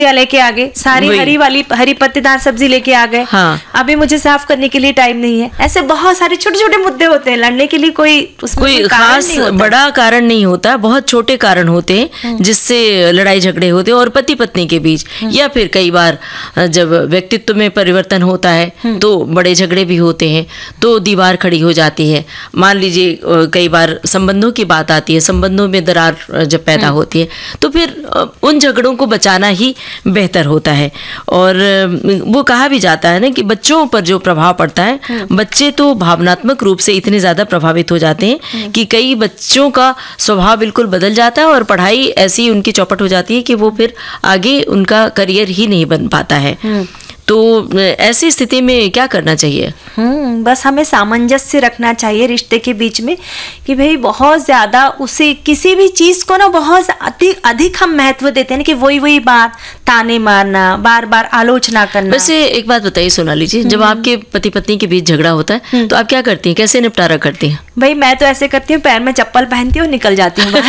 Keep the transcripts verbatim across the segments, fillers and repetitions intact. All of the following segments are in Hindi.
लेके आ गए, सारी हरी वाली हरी पत्तेदार सब्जी लेके आ गए। हाँ। अभी मुझे साफ करने के लिए टाइम नहीं है। ऐसे बहुत सारे छोटे छोटे मुद्दे होते हैं, लड़ने के लिए कोई उसमें कोई कोई खास बड़ा कारण नहीं होता, बहुत छोटे कारण होते हैं जिससे लड़ाई झगड़े होते हैं और पति पत्नी के बीच, या फिर कई बार जब व्यक्तित्व में परिवर्तन होता है तो बड़े झगड़े भी होते हैं, तो दीवार खड़ी हो जाती है। मान लीजिए कई बार संबंधों की बात आती है, संबंधों में दरार जब पैदा होती है तो फिर उन झगड़ों को बचाना ही बेहतर होता है। और वो कहा भी जाता है ना कि बच्चों पर जो प्रभाव पड़ता है, बच्चे तो भावनात्मक रूप से इतने ज्यादा प्रभावित हो जाते हैं कि कई बच्चों का स्वभाव बिल्कुल बदल जाता है और पढ़ाई ऐसी उनकी चौपट हो जाती है कि वो फिर आगे उनका करियर ही नहीं बन पाता है। तो ऐसी स्थिति में क्या करना चाहिए? हम्म बस हमें सामंजस्य रखना चाहिए रिश्ते के बीच में कि भाई बहुत ज्यादा उसे किसी भी चीज को ना बहुत अधिक अधिक हम महत्व देते हैं ना, कि वही वही बात ताने मारना, बार बार आलोचना करना। वैसे एक बात बताइए सोनाली जी, जब आपके पति पत्नी के बीच झगड़ा होता है तो आप क्या करती हैं, कैसे निपटारा करती हैं? भाई मैं तो ऐसे करती हूँ, पैर में चप्पल पहनती हूँ, निकल जाती हूँ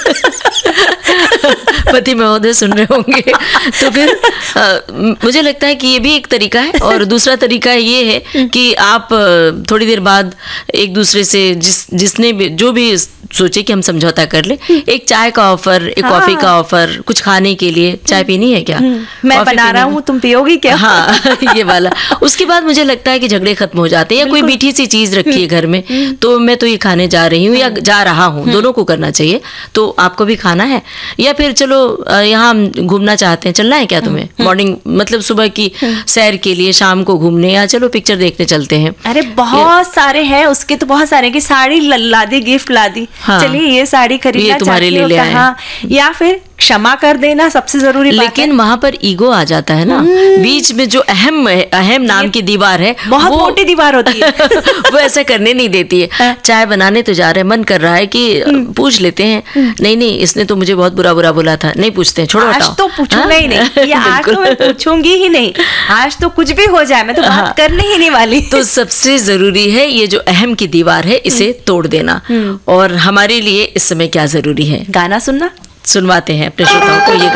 पति महोदय सुन रहे होंगे तो फिर आ, मुझे लगता है कि ये भी एक तरीका है। और दूसरा तरीका ये है कि आप थोड़ी देर बाद एक दूसरे से जिस जिसने भी जो भी सोचे कि हम समझौता कर ले, एक चाय का ऑफर, एक हाँ, कॉफी का ऑफर, कुछ खाने के लिए, चाय पीनी है क्या, मैं बना रहा हूँ, तुम पियोगी क्या, हाँ ये वाला। उसके बाद मुझे लगता है कि झगड़े खत्म हो जाते हैं। या कोई मीठी सी चीज रखी है घर में तो मैं तो ये खाने जा रही हूँ या जा रहा हूँ, दोनों को करना चाहिए। तो आपको भी खाना है, या फिर चलो यहाँ हम घूमना चाहते हैं, चलना है क्या तुम्हें, मॉर्निंग मतलब सुबह की सैर के लिए, शाम को घूमने, या चलो पिक्चर देखने चलते हैं। अरे बहुत सारे हैं उसके तो, बहुत सारे कि साड़ी ला दी, गिफ्ट ला दी, हाँ, चलिए ये साड़ी खरीदना तुम्हारे लिए ले आए। हाँ, या फिर क्षमा कर देना सबसे जरूरी बात है। लेकिन वहां पर ईगो आ जाता है ना बीच में, जो अहम अहम नाम की दीवार है, बहुत मोटी दीवार होती है वो ऐसा करने नहीं देती है। चाय बनाने तो जा रहे हैं, मन कर रहा है कि पूछ लेते हैं, नहीं नहीं इसने तो मुझे बहुत बुरा बुरा बोला था, नहीं पूछते हैं, छोड़ो आज हटाओ। तो पूछूंगा ही नहीं, ये आज तो मैं पूछूंगी ही नहीं, आज तो कुछ भी हो जाए मैं तो बात करने ही नहीं वाली। तो सबसे जरूरी है ये जो अहम की दीवार है, इसे तोड़ देना। और हमारे लिए इस समय क्या जरूरी है? गाना सुनना। सुनवाते हैं अपने श्रोताओं को ये गाना।